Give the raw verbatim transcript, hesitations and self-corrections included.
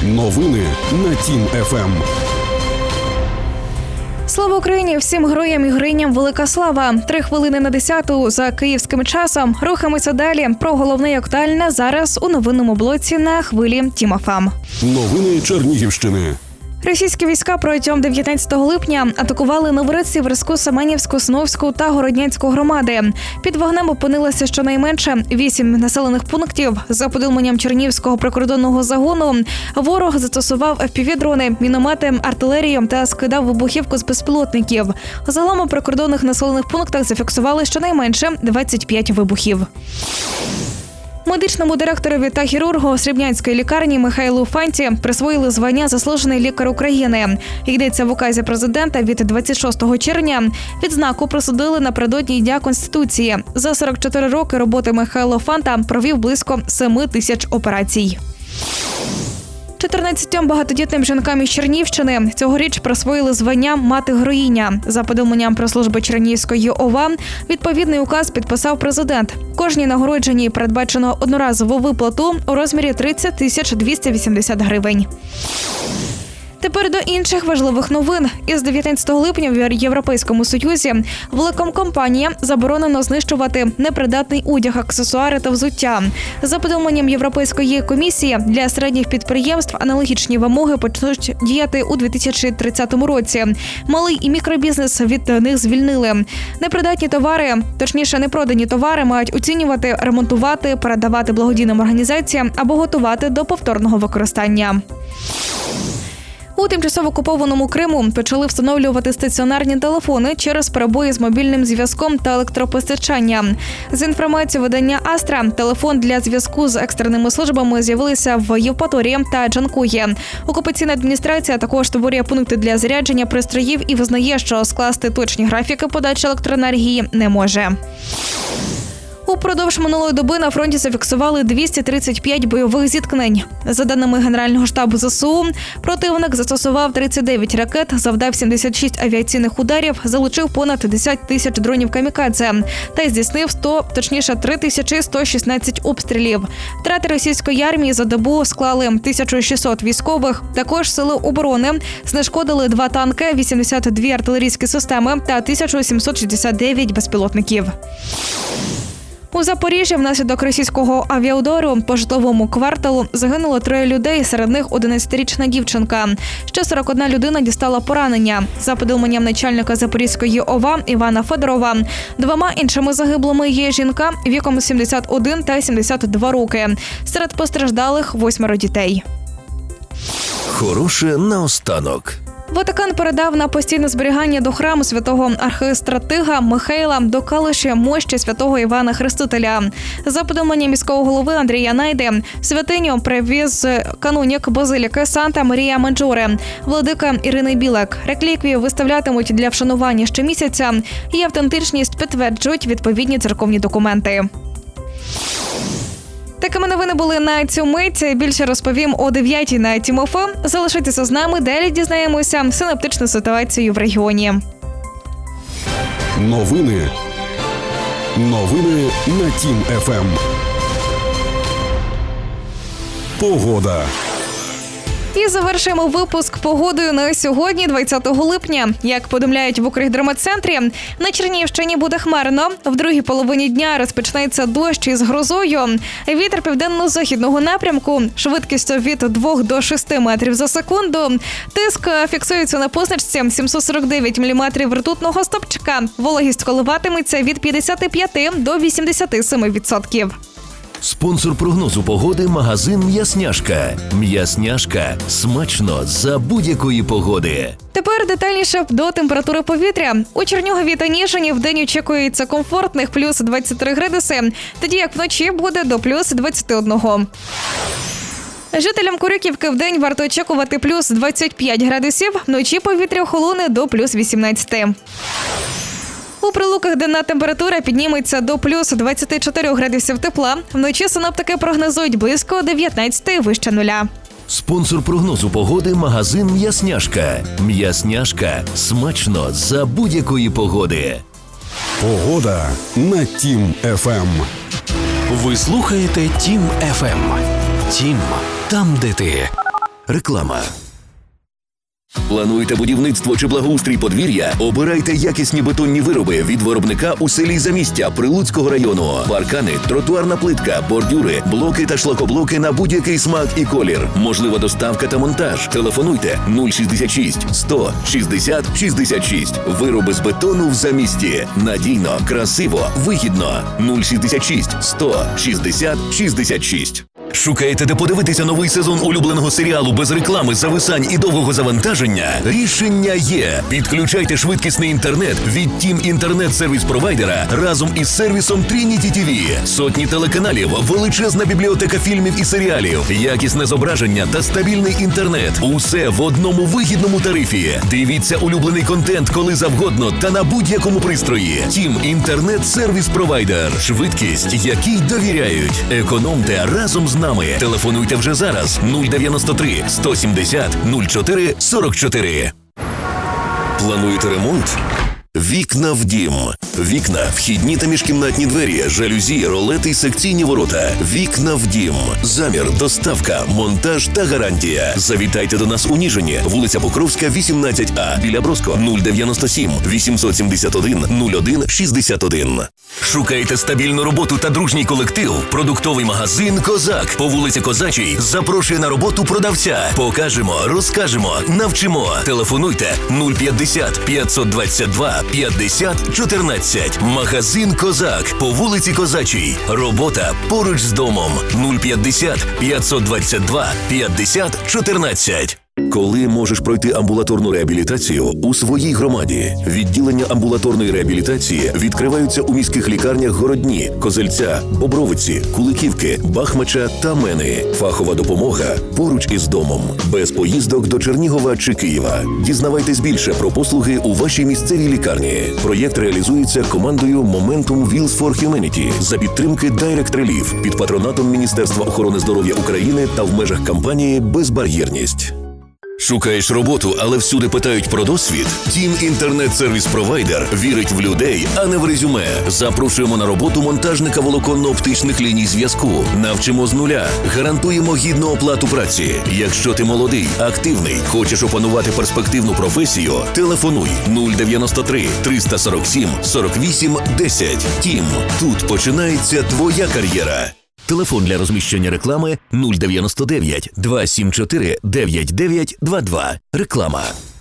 Новини на Тім еф ем. Слава Україні! Всім героям і героїням велика слава! Три хвилини на десяту за київським часом. Рухаємося далі. Про головне і актуальне зараз у новинному блоці на хвилі Тім еф ем. Новини Чернігівщини. Російські війська протягом дев'ятнадцятого липня атакували Новгородці, Верську, Семенівську, Сновську та Городнянську громади. Під вогнем опинилося щонайменше вісім населених пунктів. За повідомленням Чернігівського прикордонного загону, ворог застосував еф пі ві-дрони, міномети, артилерію та скидав вибухівку з безпілотників. Загалом у прикордонних населених пунктах зафіксували щонайменше двадцять п'ять вибухів. Медичному директорові та хірургу Срібнянської лікарні Михайлу Фанті присвоїли звання «Заслужений лікар України». Йдеться в указі президента від двадцять шостого червня. Відзнаку присудили напередодні Дня Конституції. За сорок чотири роки роботи Михайло Фанта провів близько семи тисяч операцій. чотирнадцятьом багатодітним жінкам із Чернігівщини цьогоріч присвоїли звання «Мати-героїня». За повідомленням прес-служби Чернігівської ОВА, відповідний указ підписав президент. Кожній нагородженій передбачено одноразову виплату у розмірі тридцять тисяч двісті вісімдесят гривень. Тепер до інших важливих новин. Із дев'ятнадцятого липня в Європейському Союзі великим компаніям заборонено знищувати непридатний одяг, аксесуари та взуття. За повідомленням Європейської комісії, для середніх підприємств аналогічні вимоги почнуть діяти у дві тисячі тридцятому році. Малий і мікробізнес від них звільнили. Непридатні товари, точніше непродані товари, мають оцінювати, ремонтувати, передавати благодійним організаціям або готувати до повторного використання. У тимчасово окупованому Криму почали встановлювати стаціонарні телефони через перебої з мобільним зв'язком та електропостачанням. За інформацією видання «Астра», телефон для зв'язку з екстреними службами з'явилися в Євпаторії та Джанкої. Окупаційна адміністрація також створює пункти для зарядження пристроїв і визнає, що скласти точні графіки подачі електроенергії не може. Упродовж минулої доби на фронті зафіксували двісті тридцять п'ять бойових зіткнень. За даними Генерального штабу зе се у, противник застосував тридцять дев'ять ракет, завдав сімдесят шість авіаційних ударів, залучив понад десять тисяч дронів камікадзе та здійснив сто, точніше три тисячі сто шістнадцять обстрілів. Втрати російської армії за добу склали тисячу шістсот військових. Також сили оборони знешкодили два танки, вісімдесят дві артилерійські системи та тисячу сімсот шістдесят дев'ять безпілотників. У Запоріжжі внаслідок російського авіаудару по житловому кварталу загинуло троє людей, серед них одинадцятирічна дівчинка. Ще сорок одна людина дістала поранення. За повідомленням начальника Запорізької ОВА Івана Федорова, двома іншими загиблими є жінка віком сімдесят один та сімдесят два роки. Серед постраждалих восьмеро дітей. Хороше наостанок. Ватикан передав на постійне зберігання до храму святого архистратига Михайла до Калиші мощі святого Івана Хрестителя. За повідомленням міського голови Андрія Найди, святиню привіз канонік базиліки Санта Марія Маджоре, владика Ірини Білек. Рекліквію виставлятимуть для вшанування щомісяця, і автентичність підтверджують відповідні церковні документи. Такими новини були на цю мить. Більше розповім о дев'ятій на Тім еф ем. Залишайтеся з нами, далі дізнаємося синоптичну ситуацію в регіоні. Новини. Новини на Тім еф ем. Погода. І завершуємо випуск погодою на сьогодні, двадцятого липня. Як повідомляють в Укргідрометцентрі, на Чернігівщині буде хмарно. В другій половині дня розпочнеться дощ із грозою. Вітер південно-західного напрямку, швидкістю від двох до шести метрів за секунду. Тиск фіксується на позначці сімсот сорок дев'ять міліметрів ртутного стовпчика. Вологість коливатиметься від п'ятдесят п'ять до вісімдесят сім відсотків. Спонсор прогнозу погоди – магазин «М'ясняшка». «М'ясняшка» – смачно за будь-якої погоди. Тепер детальніше до температури повітря. У Чернігові та Ніжині вдень очікується комфортних плюс двадцять три градуси, тоді як вночі буде до плюс двадцять один. Жителям Куриківки вдень варто очікувати плюс двадцять п'ять градусів, вночі повітря охолоне до плюс вісімнадцять. У Прилуках денна температура підніметься до плюс двадцять чотири градусів тепла. Вночі синоптики прогнозують близько дев'ятнадцять вище нуля. Спонсор прогнозу погоди – магазин «М'ясняшка». «М'ясняшка» – смачно за будь-якої погоди. Погода на Тім еф ем. Ви слухаєте Тім еф ем. Тім, там, де ти. Реклама. Плануєте будівництво чи благоустрій подвір'я? Обирайте якісні бетонні вироби від виробника у селі Замістя Прилуцького району. Паркани, тротуарна плитка, бордюри, блоки та шлакоблоки на будь-який смак і колір. Можлива доставка та монтаж. Телефонуйте нуль шістдесят шість сто шістдесят шістдесят шість. Вироби з бетону в Замісті. Надійно, красиво, вигідно. нуль шістдесят шість сто шістдесят шістдесят шість. Шукаєте, де подивитися новий сезон улюбленого серіалу без реклами, зависань і довгого завантаження? Рішення є. Підключайте швидкісний інтернет від Team інтернет-сервіс-провайдера разом із сервісом Trinity ті ві. Сотні телеканалів, величезна бібліотека фільмів і серіалів, якісне зображення та стабільний інтернет. Усе в одному вигідному тарифі. Дивіться улюблений контент коли завгодно та на будь-якому пристрої. Team інтернет-сервіс-провайдер. Швидкість, якій довіряють. Економте разом з нами. Телефонуйте вже зараз нуль дев'яносто три сто сімдесят нуль чотири сорок чотири. Плануєте ремонт? Вікна в дім. Вікна, вхідні та міжкімнатні двері, жалюзі, ролети й секційні ворота. Вікна в дім. Замір, доставка, монтаж та гарантія. Завітайте до нас у Ніжині, вулиця Покровська, вісімнадцять А, біля Броско, нуль дев'яносто сім вісімсот сімдесят один нуль один шістдесят один. Шукаєте стабільну роботу та дружній колектив? Продуктовий магазин «Козак» по вулиці Козачій запрошує на роботу продавця. Покажемо, розкажемо, навчимо. Телефонуйте нуль п'ятдесят п'ятсот двадцять два п'ятдесят чотирнадцять. Магазин «Козак» по вулиці Козачій. Робота поруч з домом. нуль п'ятдесят п'ятсот двадцять два п'ятдесят чотирнадцять. Коли можеш пройти амбулаторну реабілітацію у своїй громаді? Відділення амбулаторної реабілітації відкриваються у міських лікарнях Городні, Козельця, Бобровиці, Куликівки, Бахмача та Мени. Фахова допомога поруч із домом. Без поїздок до Чернігова чи Києва. Дізнавайтесь більше про послуги у вашій місцевій лікарні. Проєкт реалізується командою Momentum Wheels for Humanity за підтримки Direct Relief під патронатом Міністерства охорони здоров'я України та в межах кампанії «Безбар'єрність». Шукаєш роботу, але всюди питають про досвід? Team інтернет-сервіс-провайдер вірить в людей, а не в резюме. Запрошуємо на роботу монтажника волоконно-оптичних ліній зв'язку. Навчимо з нуля. Гарантуємо гідну оплату праці. Якщо ти молодий, активний, хочеш опанувати перспективну професію, телефонуй нуль дев'яносто три триста сорок сім сорок вісім десять. Team. Тут починається твоя кар'єра. Телефон для розміщення реклами нуль дев'яносто дев'ять двісті сімдесят чотири дев'яносто дев'ять двадцять два. Реклама.